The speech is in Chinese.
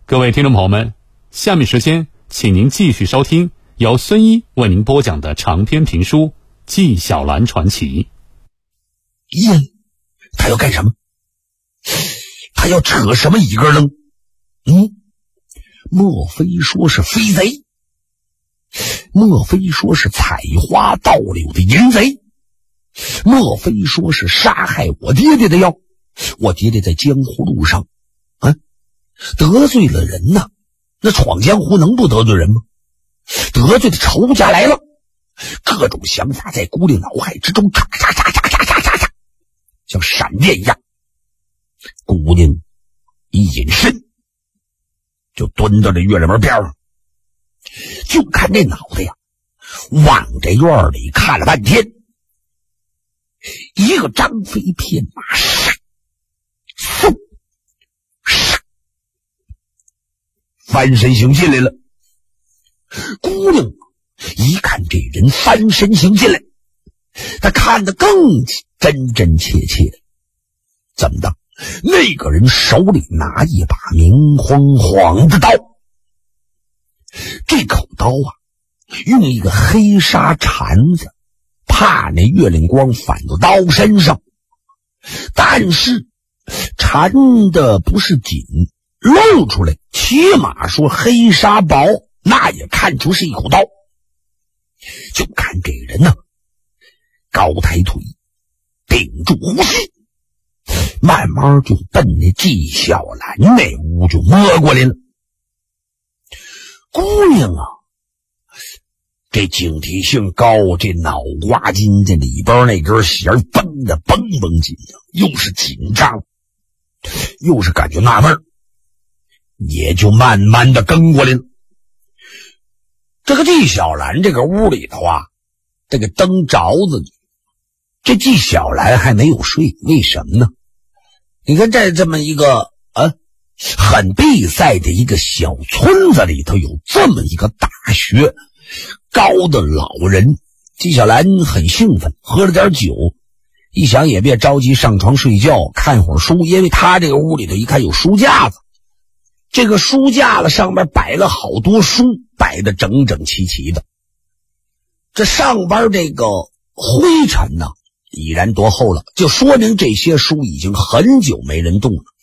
各位听众朋友们，下面时间请您继续收听由孙一为您播讲的长篇评书《纪晓岚传奇》。 耶，他要干什么？他要扯什么一根楞？莫非说是飞贼？莫非说是采花盗柳的淫贼？莫非说是杀害我爹爹的妖？我爹爹在江湖路上得罪了人呐，那闯江湖能不得罪人吗？得罪的仇家来了，各种想法在姑娘脑海之中嚓嚓嚓嚓嚓嚓嚓嚓，像闪电一样。姑娘一隐身，就蹲到这月亮门边上，就看这脑袋呀，往这院里看了半天，一个张飞片马，嗖，翻身行进来了。姑娘一看这人翻身行进来，她看得更真真切切。怎么的？那个人手里拿一把明晃晃的刀，这口刀啊，用一个黑纱缠子，怕那月亮光反到刀身上，但是缠的不是紧，露出来，起码说黑纱薄，那也看出是一口刀。就看这人呢，高抬腿，顶住呼吸，慢慢就奔那纪晓岚那屋就摸过来了。姑娘啊，这警惕性高，这脑瓜筋这里边那根弦绷得绷绷紧的，又是紧张，又是感觉纳闷，也就慢慢的跟过来了。这个纪晓岚这个屋里头啊，这个灯着子，这纪晓岚还没有睡，为什么呢？你看在这么一个很闭塞的一个小村子里头，有这么一个大学高的老人，纪晓岚很兴奋，喝了点酒，一想也别着急上床睡觉，看会儿书，因为他这个屋里头一看有书架子，这个书架子上面摆了好多书，摆得整整齐齐的，这上边这个灰尘呢已然多厚了，就说明这些书已经很久没人动了。